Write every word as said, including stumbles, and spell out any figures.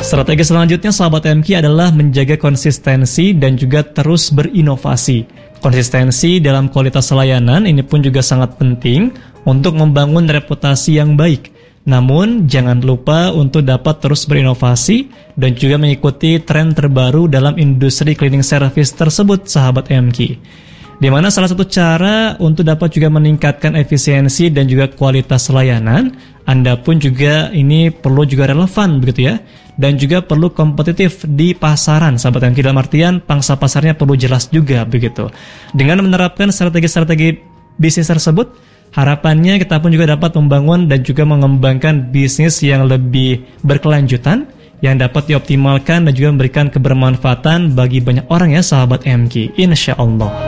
Strategi selanjutnya sahabat M K adalah menjaga konsistensi dan juga terus berinovasi. Konsistensi dalam kualitas layanan ini pun juga sangat penting untuk membangun reputasi yang baik. Namun jangan lupa untuk dapat terus berinovasi dan juga mengikuti tren terbaru dalam industri cleaning service tersebut sahabat M K. Di mana salah satu cara untuk dapat juga meningkatkan efisiensi dan juga kualitas layanan, Anda pun juga ini perlu juga relevan begitu ya, dan juga perlu kompetitif di pasaran sahabat M K, dalam artian pangsa pasarnya perlu jelas juga begitu. Dengan menerapkan strategi-strategi bisnis tersebut, harapannya kita pun juga dapat membangun dan juga mengembangkan bisnis yang lebih berkelanjutan, yang dapat dioptimalkan dan juga memberikan kebermanfaatan bagi banyak orang ya sahabat M K, insya Allah.